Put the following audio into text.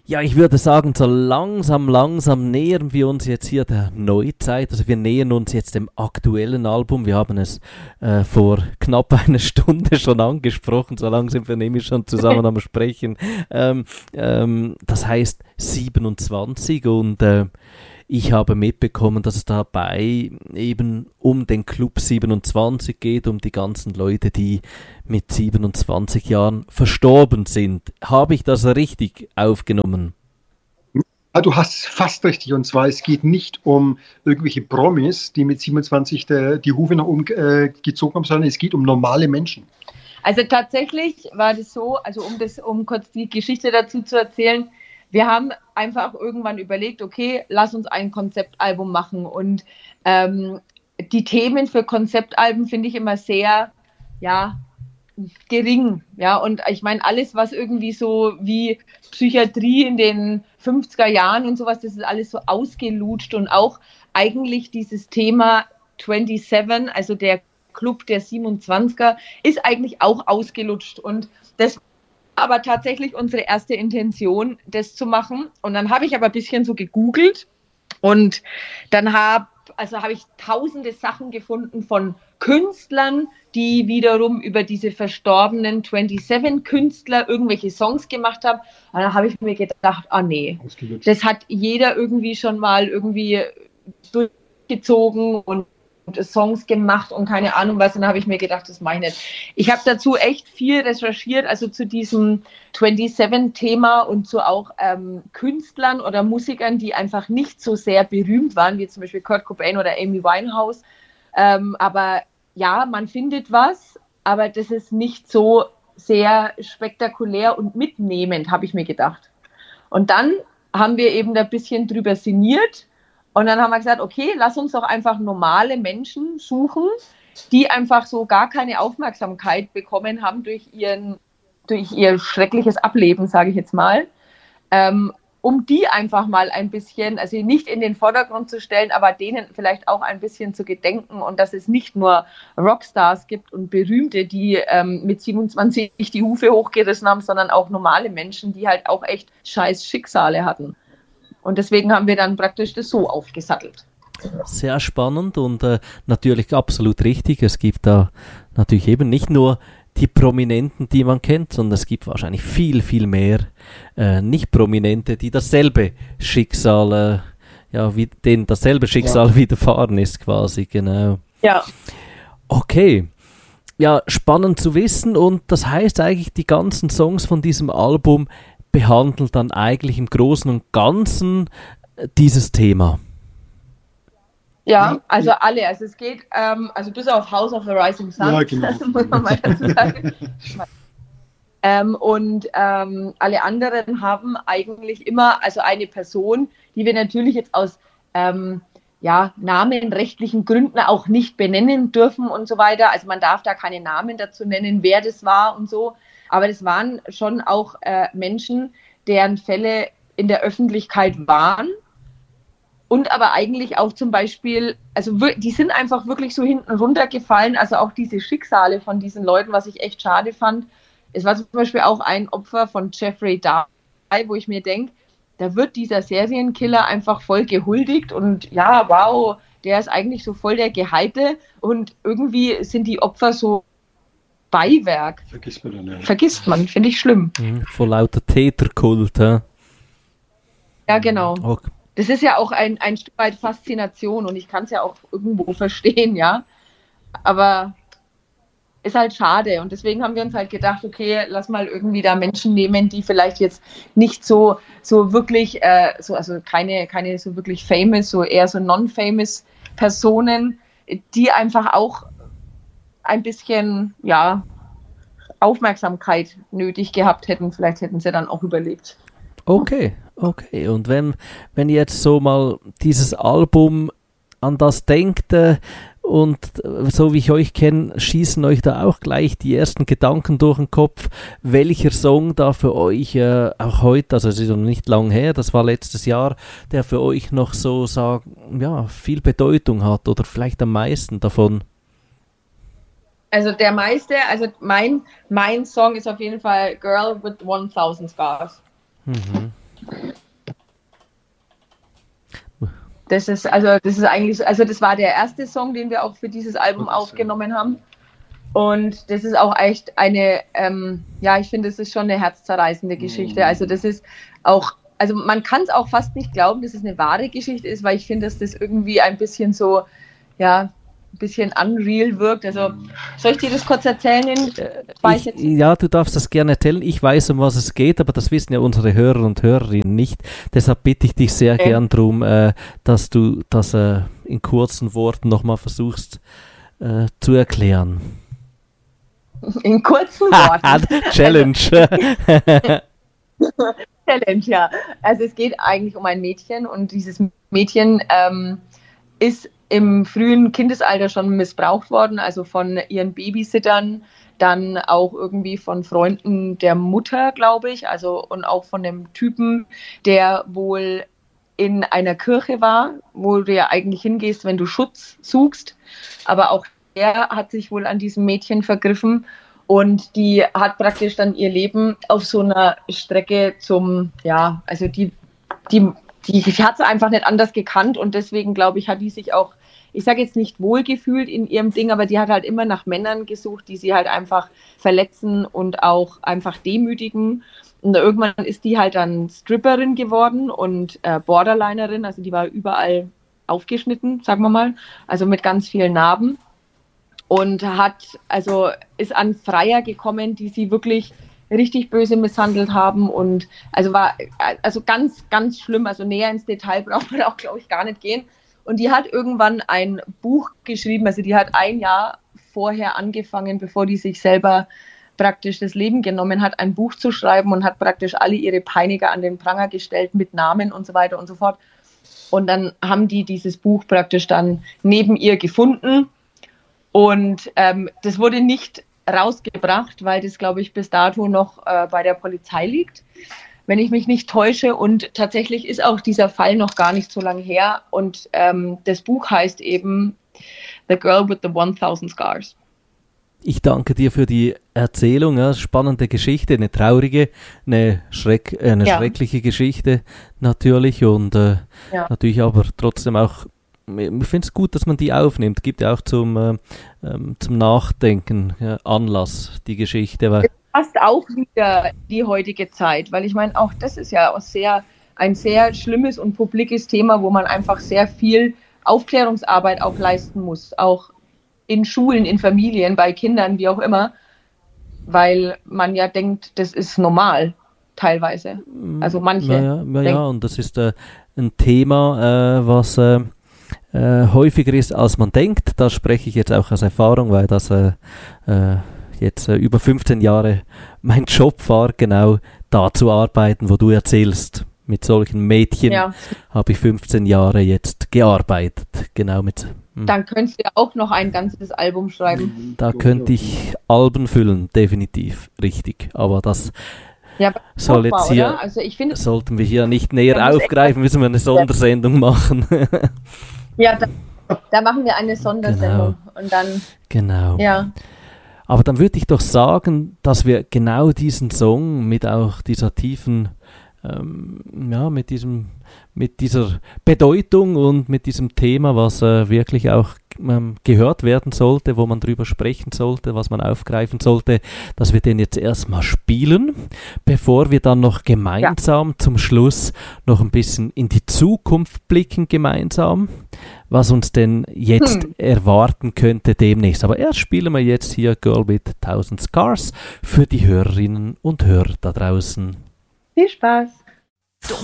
Ja, ich würde sagen, so langsam nähern wir uns jetzt hier der Neuzeit. Also wir nähern uns jetzt dem aktuellen Album. Wir haben es vor knapp einer Stunde schon angesprochen. So lange sind wir nämlich schon zusammen am Sprechen. Das heißt 27 und ich habe mitbekommen, dass es dabei eben um den Club 27 geht, um die ganzen Leute, die mit 27 Jahren verstorben sind. Habe ich das richtig aufgenommen? Ja, du hast fast richtig. Und zwar, es geht nicht um irgendwelche Promis, die mit 27 die Hufe nach oben gezogen haben, sondern es geht um normale Menschen. Also tatsächlich war das so, also um kurz die Geschichte dazu zu erzählen, wir haben einfach irgendwann überlegt, okay, lass uns ein Konzeptalbum machen. Und die Themen für Konzeptalben finde ich immer sehr, ja, gering. Ja, und ich meine, alles, was irgendwie so wie Psychiatrie in den 50er Jahren und sowas, das ist alles so ausgelutscht. Und auch eigentlich dieses Thema 27, also der Club der 27er, ist eigentlich auch ausgelutscht. Und das aber tatsächlich unsere erste Intention, das zu machen. Und dann habe ich aber ein bisschen so gegoogelt und dann habe ich tausende Sachen gefunden von Künstlern, die wiederum über diese verstorbenen 27-Künstler irgendwelche Songs gemacht haben. Und dann habe ich mir gedacht, nee, das hat jeder irgendwie schon mal irgendwie durchgezogen und Songs gemacht und keine Ahnung was. Und dann habe ich mir gedacht, das mache ich nicht. Ich habe dazu echt viel recherchiert, also zu diesem 27-Thema und zu auch Künstlern oder Musikern, die einfach nicht so sehr berühmt waren, wie zum Beispiel Kurt Cobain oder Amy Winehouse. Aber ja, man findet was, aber das ist nicht so sehr spektakulär und mitnehmend, habe ich mir gedacht. Und dann haben wir eben da ein bisschen drüber sinniert. Und dann haben wir gesagt, okay, lass uns doch einfach normale Menschen suchen, die einfach so gar keine Aufmerksamkeit bekommen haben durch ihr schreckliches Ableben, sage ich jetzt mal, um die einfach mal ein bisschen, also nicht in den Vordergrund zu stellen, aber denen vielleicht auch ein bisschen zu gedenken und dass es nicht nur Rockstars gibt und Berühmte, die mit 27 die Hufe hochgerissen haben, sondern auch normale Menschen, die halt auch echt scheiß Schicksale hatten. Und deswegen haben wir dann praktisch das so aufgesattelt. Sehr spannend und natürlich absolut richtig. Es gibt da natürlich eben nicht nur die Prominenten, die man kennt, sondern es gibt wahrscheinlich viel mehr Nicht-Prominente, die dasselbe Schicksal, denen dasselbe Schicksal widerfahren ist quasi, genau. Ja. Okay. Ja, spannend zu wissen und das heißt eigentlich, die ganzen Songs von diesem Album behandelt dann eigentlich im Großen und Ganzen dieses Thema. Ja, also alle. Also es geht, also bis auf House of the Rising Sun, ja, genau. muss man mal dazu sagen. Alle anderen haben eigentlich immer, also eine Person, die wir natürlich jetzt aus namenrechtlichen Gründen auch nicht benennen dürfen und so weiter. Also man darf da keine Namen dazu nennen, wer das war und so. Aber das waren schon auch Menschen, deren Fälle in der Öffentlichkeit waren und aber eigentlich auch zum Beispiel, also die sind einfach wirklich so hinten runtergefallen, also auch diese Schicksale von diesen Leuten, was ich echt schade fand. Es war zum Beispiel auch ein Opfer von Jeffrey Dahmer, wo ich mir denke, da wird dieser Serienkiller einfach voll gehuldigt und ja, wow, der ist eigentlich so voll der Geheite und irgendwie sind die Opfer so Beiwerk. Vergisst man dann, ja. Vergisst man, finde ich schlimm. Vor lauter Täterkult, ja, genau. Okay. Das ist ja auch ein Stück weit Faszination und ich kann es ja auch irgendwo verstehen, ja. Aber ist halt schade und deswegen haben wir uns halt gedacht, okay, lass mal irgendwie da Menschen nehmen, die vielleicht jetzt nicht so wirklich, also keine so wirklich famous, so eher so non-famous Personen, die einfach auch ein bisschen, ja, Aufmerksamkeit nötig gehabt hätten. Vielleicht hätten sie dann auch überlegt. Okay. Und wenn jetzt so mal dieses Album an das denkt und so wie ich euch kenne, schießen euch da auch gleich die ersten Gedanken durch den Kopf, welcher Song da für euch auch heute, also es ist noch nicht lang her, das war letztes Jahr, der für euch noch so viel Bedeutung hat oder vielleicht am meisten davon? Also der meiste, also mein Song ist auf jeden Fall Girl with 1000 Scars. Mhm. Das ist eigentlich, also das war der erste Song, den wir auch für dieses Album aufgenommen haben. Und das ist auch echt eine, ich finde, das ist schon eine herzzerreißende Geschichte. Also das ist auch, also man kann es auch fast nicht glauben, dass es eine wahre Geschichte ist, weil ich finde, dass das irgendwie ein bisschen so, ein bisschen unreal wirkt. Also soll ich dir das kurz erzählen? Ja, du darfst das gerne erzählen. Ich weiß, um was es geht, aber das wissen ja unsere Hörer und Hörerinnen nicht. Deshalb bitte ich dich sehr gern darum, dass du das in kurzen Worten nochmal versuchst zu erklären. In kurzen Worten? Challenge. Challenge, ja. Also es geht eigentlich um ein Mädchen und dieses Mädchen ist im frühen Kindesalter schon missbraucht worden, also von ihren Babysittern, dann auch irgendwie von Freunden der Mutter, glaube ich, also und auch von dem Typen, der wohl in einer Kirche war, wo du ja eigentlich hingehst, wenn du Schutz suchst, aber auch er hat sich wohl an diesem Mädchen vergriffen und die hat praktisch dann ihr Leben auf so einer Strecke also die hat es einfach nicht anders gekannt und deswegen, glaube ich, hat die sich auch, ich sage jetzt nicht wohlgefühlt in ihrem Ding, aber die hat halt immer nach Männern gesucht, die sie halt einfach verletzen und auch einfach demütigen. Und irgendwann ist die halt dann Stripperin geworden und Borderlinerin, also die war überall aufgeschnitten, sagen wir mal, also mit ganz vielen Narben. Und ist an Freier gekommen, die sie wirklich richtig böse misshandelt haben und war ganz, ganz schlimm, also näher ins Detail braucht man auch, glaube ich, gar nicht gehen. Und die hat irgendwann ein Buch geschrieben, also die hat ein Jahr vorher angefangen, bevor die sich selber praktisch das Leben genommen hat, ein Buch zu schreiben und hat praktisch alle ihre Peiniger an den Pranger gestellt mit Namen und so weiter und so fort. Und dann haben die dieses Buch praktisch dann neben ihr gefunden und das wurde nicht rausgebracht, weil das, glaube ich, bis dato noch bei der Polizei liegt, wenn ich mich nicht täusche. Und tatsächlich ist auch dieser Fall noch gar nicht so lange her. Und das Buch heißt eben The Girl with the 1000 Scars. Ich danke dir für die Erzählung. Ja, spannende Geschichte, eine traurige, eine schreckliche Geschichte natürlich. Und natürlich aber trotzdem auch, ich finde es gut, dass man die aufnimmt. Gibt ja auch zum Nachdenken Anlass, die Geschichte. Weil passt auch wieder die heutige Zeit, weil ich meine, auch das ist ja auch ein sehr schlimmes und publikes Thema, wo man einfach sehr viel Aufklärungsarbeit auch leisten muss, auch in Schulen, in Familien, bei Kindern, wie auch immer, weil man ja denkt, das ist normal, teilweise. Also manche. Ja, und das ist ein Thema, was häufiger ist, als man denkt. Da spreche ich jetzt auch aus Erfahrung, weil das jetzt über 15 Jahre mein Job war, genau da zu arbeiten, wo du erzählst. Mit solchen Mädchen habe ich 15 Jahre jetzt gearbeitet. Genau mit. Dann könntest du ja auch noch ein ganzes Album schreiben. Da könnte ich Alben füllen, definitiv, richtig. Aber das soll jetzt hier, also ich find, sollten wir hier nicht näher aufgreifen, müssen wir eine Sondersendung machen. Ja, da machen wir eine Sondersendung. Genau. Und dann. Genau. Ja. Aber dann würde ich doch sagen, dass wir genau diesen Song mit auch dieser tiefen, mit dieser Bedeutung und mit diesem Thema, was wirklich auch gehört werden sollte, wo man drüber sprechen sollte, was man aufgreifen sollte, dass wir den jetzt erstmal spielen, bevor wir dann noch gemeinsam zum Schluss noch ein bisschen in die Zukunft blicken gemeinsam, was uns denn jetzt erwarten könnte demnächst. Aber erst spielen wir jetzt hier Girl with 1000 Scars für die Hörerinnen und Hörer da draußen. Viel Spaß!